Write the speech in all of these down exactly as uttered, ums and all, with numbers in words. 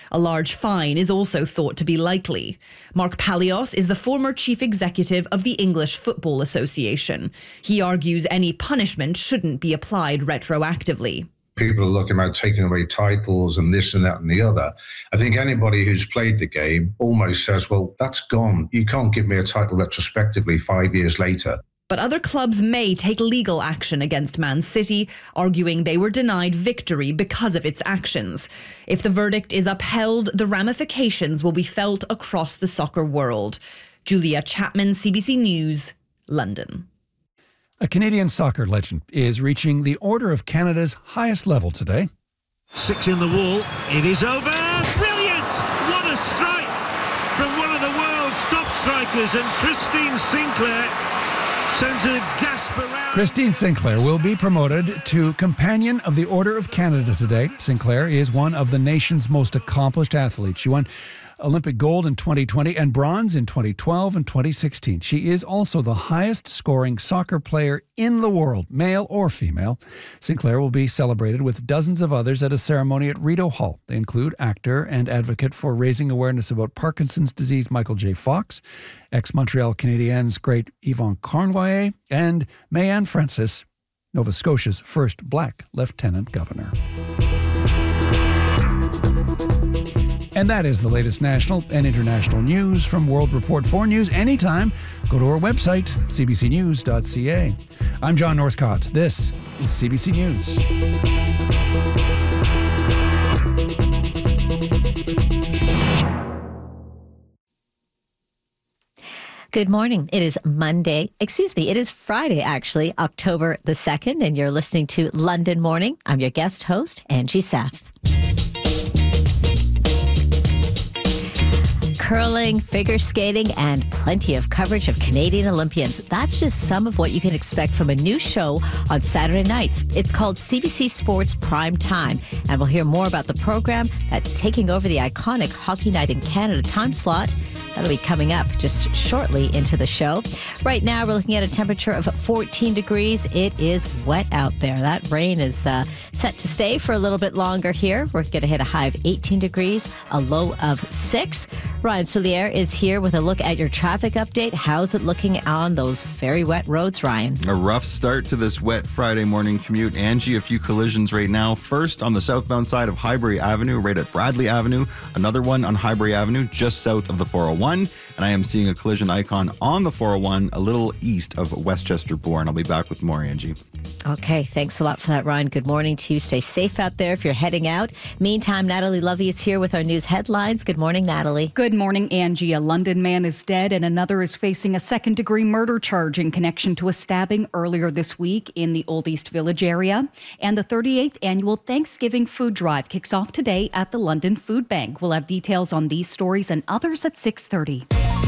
A large fine is also thought to be likely. Mark Palios is the former chief executive of the English Football Association. He argues any punishment shouldn't be applied retroactively. People are looking about taking away titles and this and that and the other. I think anybody who's played the game almost says, well, that's gone. You can't give me a title retrospectively five years later. But other clubs may take legal action against Man City, arguing they were denied victory because of its actions. If the verdict is upheld, the ramifications will be felt across the soccer world. Julia Chapman, C B C News, London. A Canadian soccer legend is reaching the Order of Canada's highest level today. Six in the wall. It is over. Brilliant! What a strike from one of the world's top strikers, and Christine Sinclair sends a gasp around. Christine Sinclair will be promoted to Companion of the Order of Canada today. Sinclair is one of the nation's most accomplished athletes. She won Olympic gold in twenty twenty and bronze in twenty twelve and twenty sixteen. She is also the highest scoring soccer player in the world, male or female. Sinclair will be celebrated with dozens of others at a ceremony at Rideau Hall. They include actor and advocate for raising awareness about Parkinson's disease Michael J. Fox, ex-Montreal Canadiens great Yvon Cornwallis, and Mayanne Francis, Nova Scotia's first black lieutenant governor. And that is the latest national and international news from World Report. For news anytime, go to our website, c b c news dot c a. I'm John Northcott. This is C B C News. Good morning. It is Monday. Excuse me. It is Friday, actually, October the second, and you're listening to London Morning. I'm your guest host, Angie Seth. Curling, figure skating, and plenty of coverage of Canadian Olympians. That's just some of what you can expect from a new show on Saturday nights. It's called C B C Sports Prime Time, and we'll hear more about the program that's taking over the iconic Hockey Night in Canada time slot. That'll be coming up just shortly into the show. Right now, we're looking at a temperature of fourteen degrees. It is wet out there. That rain is uh, set to stay for a little bit longer here. We're going to hit a high of eighteen degrees, a low of six. Ryan Soulier is here with a look at your traffic update. How's it looking on those very wet roads, Ryan? A rough start to this wet Friday morning commute. Angie, a few collisions right now. First, on the southbound side of Highbury Avenue, right at Bradley Avenue. Another one on Highbury Avenue, just south of the four oh one. And I am seeing a collision icon on the four oh one, a little east of Westchester Bourne. I'll be back with more, Angie. Okay, thanks a lot for that, Ryan. Good morning to you. Stay safe out there if you're heading out. Meantime, Natalie Lovey is here with our news headlines. Good morning, Natalie. Good morning, Angie. A London man is dead and another is facing a second-degree murder charge in connection to a stabbing earlier this week in the Old East Village area. And the thirty-eighth annual Thanksgiving food drive kicks off today at the London Food Bank. We'll have details on these stories and others at six thirty.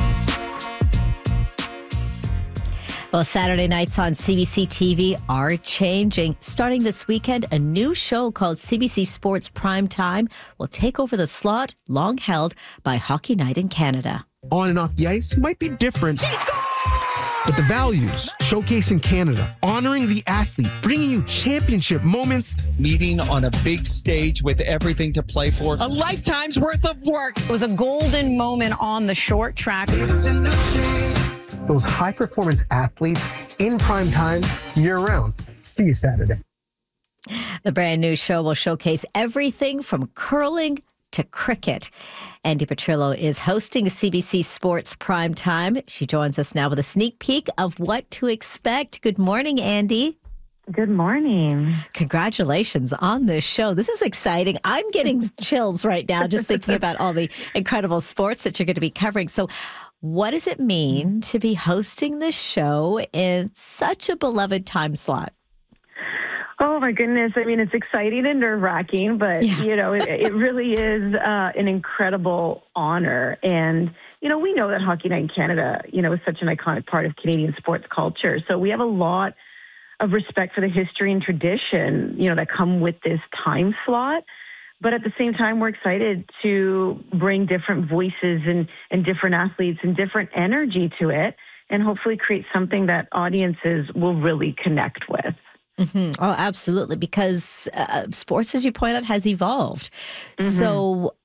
Well, Saturday nights on C B C T V are changing. Starting this weekend, a new show called C B C Sports Prime Time will take over the slot long held by Hockey Night in Canada. On and off the ice might be different, but the values, showcasing Canada, honoring the athlete, bringing you championship moments. Meeting on a big stage with everything to play for. A lifetime's worth of work. It was a golden moment on the short track. Those high-performance athletes in prime time year-round. See you Saturday. The brand new show will showcase everything from curling to cricket. Andy Petrillo is hosting C B C Sports Prime Time. She joins us now with a sneak peek of what to expect. Good morning, Andy. Good morning. Congratulations on this show. This is exciting. I'm getting chills right now just thinking about all the incredible sports that you're going to be covering. So what does it mean to be hosting this show in such a beloved time slot? Oh, my goodness. I mean, it's exciting and nerve-wracking, but, yeah. you know, it, it really is uh, an incredible honor. And, you know, we know that Hockey Night in Canada, you know, is such an iconic part of Canadian sports culture. So we have a lot of respect for the history and tradition, you know, that come with this time slot. But at the same time, we're excited to bring different voices and, and different athletes and different energy to it and hopefully create something that audiences will really connect with. Mm-hmm. Oh, absolutely. Because uh, sports, as you point out, has evolved. Mm-hmm. So